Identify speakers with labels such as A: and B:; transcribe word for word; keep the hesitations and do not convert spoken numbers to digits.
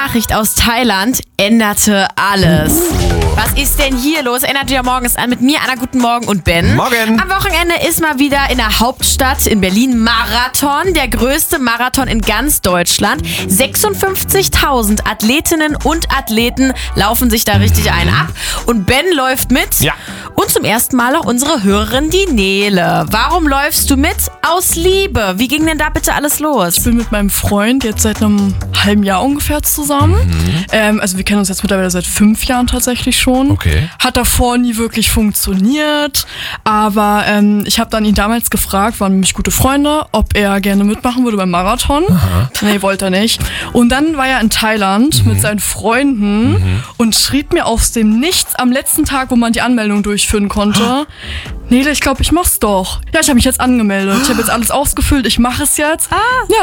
A: Nachricht aus Thailand änderte alles. Was ist denn hier los? Ändert ihr morgens an mit mir, Anna, guten Morgen und Ben.
B: Morgen.
A: Am Wochenende ist mal wieder in der Hauptstadt in Berlin Marathon. Der größte Marathon in ganz Deutschland. sechsundfünfzigtausend Athletinnen und Athleten laufen sich da richtig einen ab. Und Ben läuft mit.
B: Ja.
A: Und zum ersten Mal auch unsere Hörerin, die Nele. Warum läufst du mit? Aus Liebe. Wie ging denn da bitte alles los?
C: Ich bin mit meinem Freund jetzt seit einem halben Jahr ungefähr zusammen. Mhm. Ähm, also wir kennen uns jetzt mittlerweile seit fünf Jahren tatsächlich schon.
B: Okay.
C: Hat davor nie wirklich funktioniert. Aber ähm, ich habe dann ihn damals gefragt, waren nämlich gute Freunde, ob er gerne mitmachen würde beim Marathon. Aha. Nee, wollte er nicht. Und dann war er in Thailand mhm. mit seinen Freunden mhm. und schrieb mir aus dem Nichts am letzten Tag, wo man die Anmeldung durchführen konnte. Ah. Nele, ich glaube, ich mach's doch. Ja, ich habe mich jetzt angemeldet. Ich habe jetzt alles ausgefüllt. Ich mache es jetzt.
A: Ah.
C: Ja.